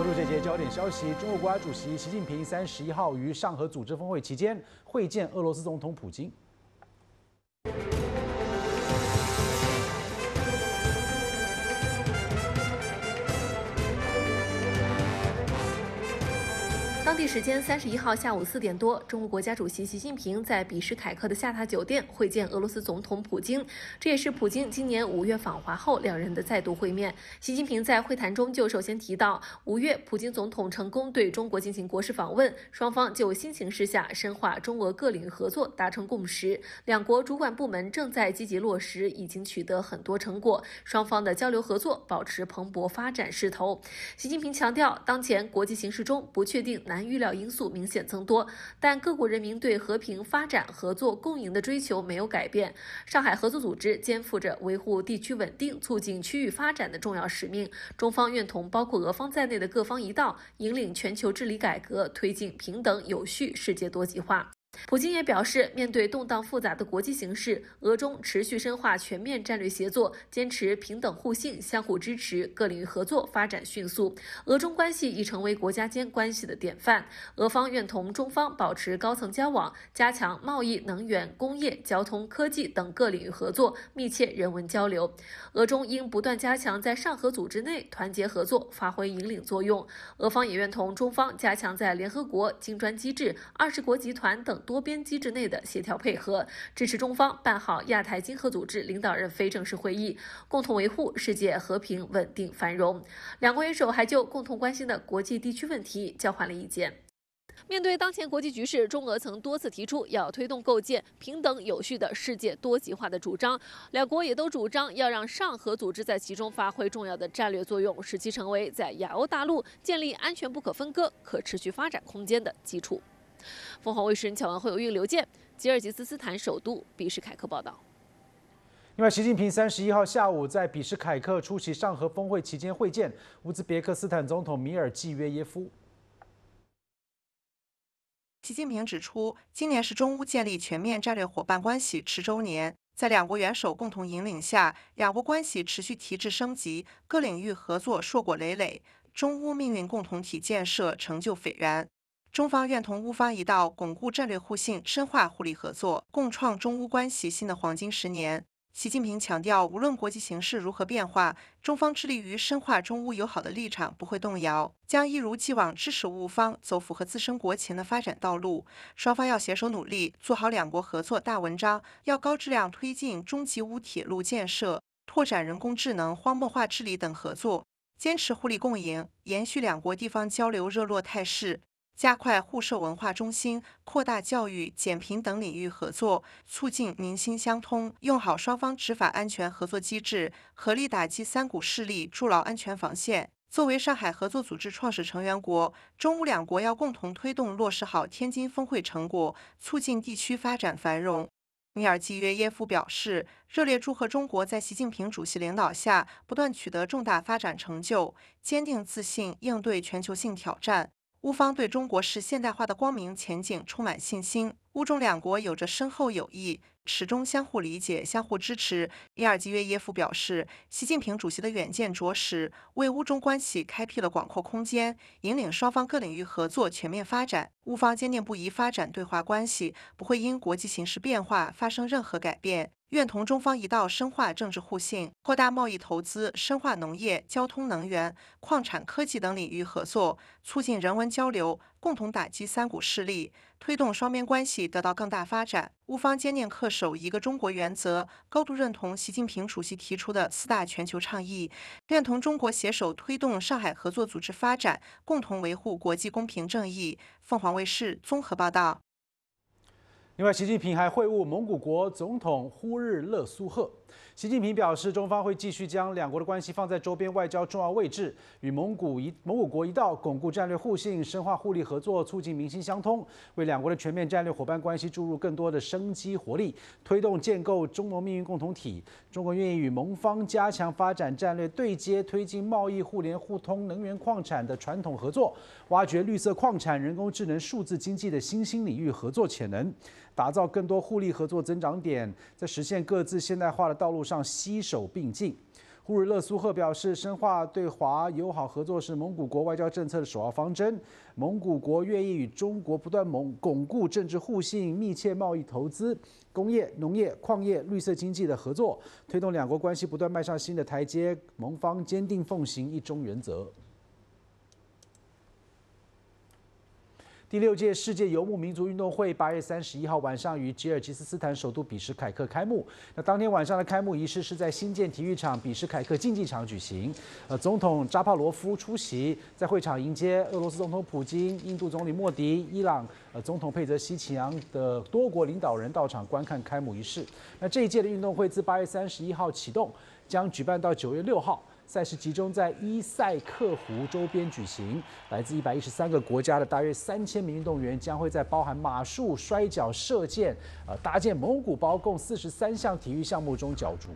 关注这节焦点消息，中国国家主席习近平31号于上合组织峰会期间会见俄罗斯总统普京。 当地时间31号下午4点多，中国国家主席习近平在比什凯克的下榻酒店会见俄罗斯总统普京，这也是普京今年5月访华后两人的再度会面。习近平在会谈中就首先提到，5月普京总统成功对中国进行国事访问，双方就新形势下深化中俄各领域合作达成共识，两国主管部门正在积极落实，已经取得很多成果，双方的交流合作保持蓬勃发展势头。习近平强调，当前国际形势中不确定难预料因素明显增多，但各国人民对和平发展、合作共赢的追求没有改变。上海合作组织肩负着维护地区稳定、促进区域发展的重要使命，中方愿同包括俄方在内的各方一道，引领全球治理改革，推进平等有序世界多极化。普京也表示，面对动荡复杂的国际形势，俄中持续深化全面战略协作，坚持平等互信、相互支持，各领域合作发展迅速。俄中关系已成为国家间关系的典范。俄方愿同中方保持高层交往，加强贸易、能源、工业、交通、科技等各领域合作，密切人文交流。俄中应不断加强在上合组织内团结合作，发挥引领作用。俄方也愿同中方加强在联合国、金砖机制、20国集团等多边机制内的协调配合，支持中方办好亚太经合组织领导人非正式会议，共同维护世界和平、稳定、繁荣。两国元首还就共同关心的国际地区问题交换了意见。面对当前国际局势，中俄曾多次提出要推动构建平等有序的世界多极化的主张，两国也都主张要让上合组织在其中发挥重要的战略作用，使其成为在亚欧大陆建立安全不可分割、可持续发展空间的基础。凤凰卫视侨文会有运刘健，吉尔吉斯斯坦首都比什凯克报道。 另外，习近平31号下午在比什凯克出席上合峰会期间会见乌兹别克斯坦总统米尔济约耶夫。 习近平指出，今年是中乌建立全面战略伙伴关系10周年，在两国元首共同引领下，两国关系持续提质升级，各领域合作硕果累累，中乌命运共同体建设成就斐然。中方愿同乌方一道，巩固战略互信，深化互利合作，共创中乌关系新的黄金10年。习近平强调，无论国际形势如何变化，中方致力于深化中乌友好的立场不会动摇，将一如既往支持乌方走符合自身国情的发展道路。双方要携手努力，做好两国合作大文章，要高质量推进中吉乌铁路建设，拓展人工智能、荒漠化治理等合作，坚持互利共赢，延续两国地方交流热络态势。加快互授文化中心，扩大教育、减贫等领域合作，促进民心相通，用好双方执法安全合作机制，合力打击三股势力，筑牢安全防线。作为上海合作组织创始成员国，中乌两国要共同推动落实好天津峰会成果，促进地区发展繁荣。米尔济约耶夫表示，热烈祝贺中国在习近平主席领导下不断取得重大发展成就，坚定自信应对全球性挑战。乌方对中国式现代化的光明前景充满信心，乌中两国有着深厚友谊，始终相互理解、相互支持。米尔济约耶夫表示，习近平主席的远见卓识，为乌中关系开辟了广阔空间，引领双方各领域合作全面发展。乌方坚定不移发展对华关系，不会因国际形势变化发生任何改变。愿同中方一道深化政治互信，扩大贸易投资，深化农业、交通、能源、矿产、科技等领域合作，促进人文交流，共同打击三股势力，推动双边关系得到更大发展。乌方坚定恪守一个中国原则，高度认同习近平主席提出的4大全球倡议，愿同中国携手推动上海合作组织发展，共同维护国际公平正义。凤凰卫视综合报道。 另外，习近平还会晤蒙古国总统呼日勒苏赫。习近平表示，中方会继续将两国的关系放在周边外交重要位置，与蒙古国一道巩固战略互信，深化互利合作，促进民心相通，为两国的全面战略伙伴关系注入更多的生机活力，推动建构中蒙命运共同体。中国愿意与蒙方加强发展战略对接，推进贸易互联互通、能源矿产的传统合作，挖掘绿色矿产、人工智能、数字经济的新兴领域合作潜能。打造更多互利合作增长点，在实现各自现代化的道路上携手并进。 呼日勒苏赫表示，深化对华友好合作是蒙古国外交政策的首要方针。蒙古国愿意与中国不断巩固政治互信、密切贸易投资、工业、农业、矿业、绿色经济的合作，推动两国关系不断迈上新的台阶。蒙方坚定奉行一中原则。第6届世界游牧民族运动会8月31号晚上于吉尔吉斯斯坦首都比什凯克开幕。那当天晚上的开幕仪式是在新建体育场比什凯克竞技场举行。总统扎帕罗夫出席，在会场迎接俄罗斯总统普京、印度总理莫迪、伊朗总统佩泽希奇扬的多国领导人到场观看开幕仪式。那这一届的运动会自8月31号启动，将举办到9月6号。赛事集中在伊塞克湖周边举行，来自113个国家的大约3000名运动员将会在包含马术、摔跤、射箭、搭建蒙古包共43项体育项目中角逐。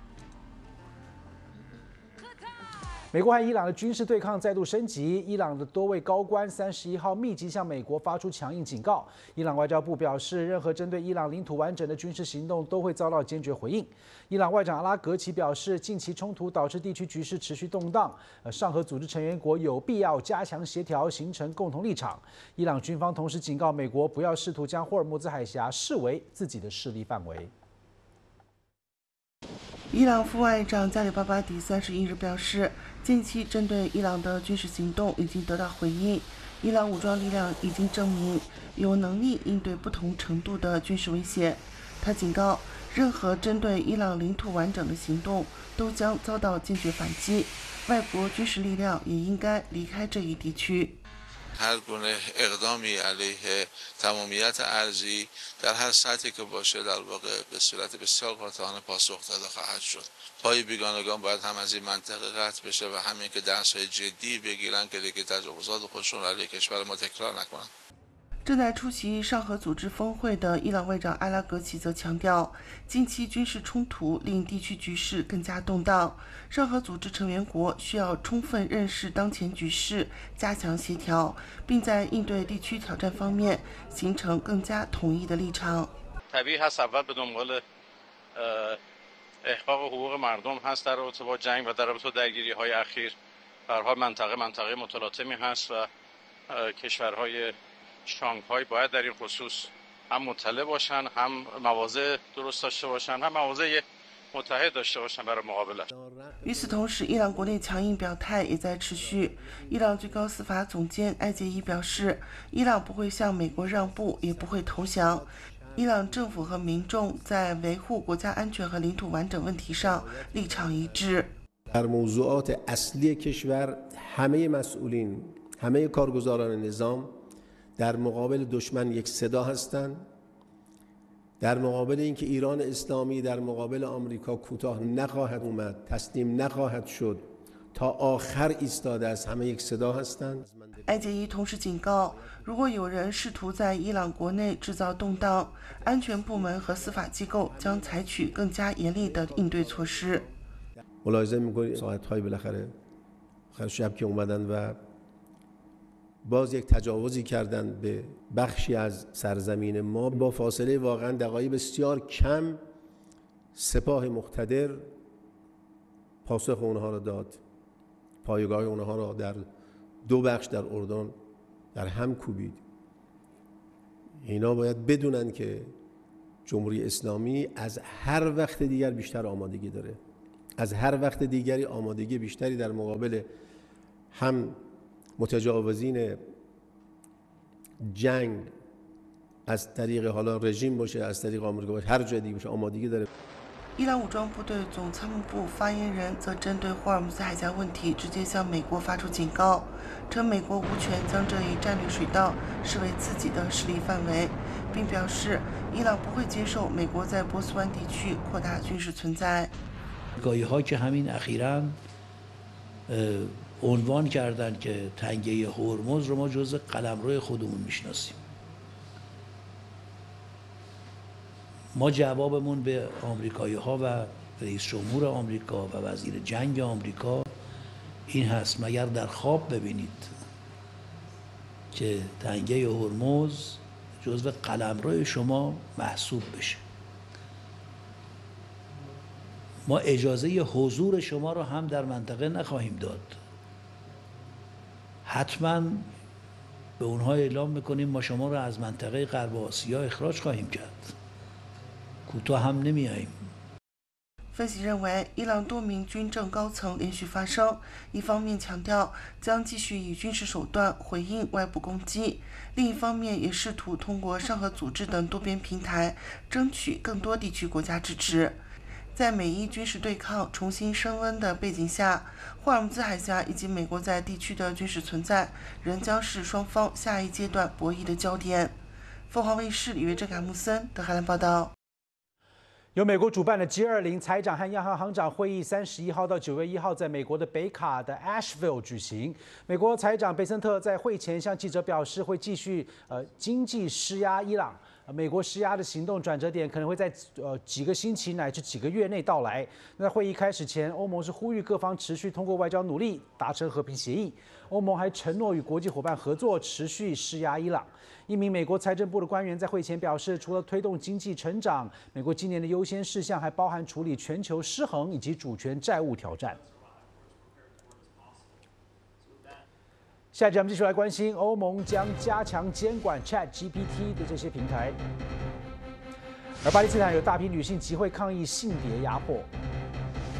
美国和伊朗的军事对抗再度升级，伊朗的多位高官31号密集向美国发出强硬警告。伊朗外交部表示，任何针对伊朗领土完整的军事行动都会遭到坚决回应。伊朗外长阿拉格齐表示，近期冲突导致地区局势持续动荡，上合组织成员国有必要加强协调，形成共同立场。伊朗军方同时警告美国，不要试图将霍尔木兹海峡视为自己的势力范围。 伊朗副外长加里巴巴迪31日表示，近期针对伊朗的军事行动已经得到回应，伊朗武装力量已经证明有能力应对不同程度的军事威胁。他警告，任何针对伊朗领土完整的行动都将遭到坚决反击，外国军事力量也应该离开这一地区。 هر گونه اقدامی علیه تمامیت ارضی در هر سطحی که باشه در واقع به صورت بسیار قاطعانه پاسخ داده خواهد شد. پای بیگانگان باید هم از این منطقه قطع بشه و همین که درس‌های جدی بگیرن که دیگه تجاوزات خودشون علیه کشور ما تکرار نکنن. 正在出席上合组织峰会的伊朗外长阿拉格齐则强调，近期军事冲突令地区局势更加动荡，上合组织成员国需要充分认识当前局势，加强协调，并在应对地区挑战方面形成更加统一的立场。 طبیعی هست اول به دنبال احقاق حقوق مردم هست در رابطه با جنگ و در رابطه با درگیری‌های اخیر. به هر حال منطقه متلاطمی هست و کشورهای شانگهای باید در این خصوص هم مطلع باشن، هم مواضع درست داشته باشن، هم مواضع متحد داشته باشن برای مقابلت。 与此同时，伊朗国内强硬表态也在持续。伊朗最高司法总监埃杰伊表示，伊朗不会向美国让步，也不会投降。伊朗政府和民众在维护国家安全和领土完整问题上立场一致。 در موضوعات اصلی کشور همه مسئولین، همه کارگزاران نظام در مقابل دشمن یک صدا هستند. در مقابل اینکه ایران اسلامی در مقابل آمریکا کوتاه نخواهد اومد، تسلیم نخواهد شد، تا آخر ایستاده است، همه یک صدا هستند. 埃杰伊同时警告，如果有人试图在伊朗国内制造动荡，安全部门和司法机构将采取更加严厉的应对措施。 ملاحظه می‌کنید ساعت‌های بالاخره شب که اومدن و باز یک تجاوزی کردند به بخشی از سرزمین ما با فاصله واقعا دقایق بسیار کم سپاه مقتدر پاسخ اونها را داد. پایگاه اونها را در دو بخش در اردن در هم کوبید. اینا باید بدونن که جمهوری اسلامی از هر وقت دیگر بیشتر آمادگی داره. از هر وقت دیگری آمادگی بیشتری در مقابل هم متجاوزین جنگ از طریق حالا رژیم باشه، از طریق آمریکا باشه، هر جای دیگه باشه آمادگی داره。 伊朗武装部队总参谋部发言人则针对霍尔木兹海峡问题直接向美国发出警告，称美国无权将这一战略水道视为自己的势力范围，并表示伊朗不会接受美国在波斯湾地区扩大军事存在。 گاهی‌ها که همین اخیراً عنوان کردن که تنگه هرمز رو ما جزء قلمرو خودمون میشناسیم. ما جوابمون به آمریکایی‌ها و رئیس جمهور آمریکا و وزیر جنگ آمریکا این هست مگر در خواب ببینید که تنگه هرمز جزء قلمرو شما محسوب بشه. ما اجازه حضور شما رو هم در منطقه نخواهیم داد. حتما به اونها اعلام میکنیم ما شما رو از منطقه غرب آسیا اخراج خواهیم کرد. کوتاه هم نمیاییم. 分析认为，伊朗多名军政高层连续发声，一方面强调将继续以军事手段回应外部攻击，另一方面也试图通过上合组织等多边平台争取更多地区国家支持。在美伊军事对抗重新升温的背景下，霍尔木兹海峡以及美国在地区的军事存在仍将是双方下一阶段博弈的焦点。凤凰卫视李约珍、凯木森德黑兰报道。 由美国主办的 G20 财长和央行行长会议31号到9月1号在美国的北卡的 Asheville 举行。美国财长贝森特在会前向记者表示，会继续经济施压伊朗。美国施压的行动转折点可能会在几个星期乃至几个月内到来。那在会议开始前，欧盟是呼吁各方持续通过外交努力达成和平协议。欧盟还承诺与国际伙伴合作，持续施压伊朗。一名美国财政部的官员在会前表示，除了推动经济成长，美国今年的优先事项还包含处理全球失衡以及主权债务挑战。下一集我们继续来关心欧盟将加强监管 ChatGPT 的这些平台。而巴基斯坦有大批女性集会抗议性别压迫。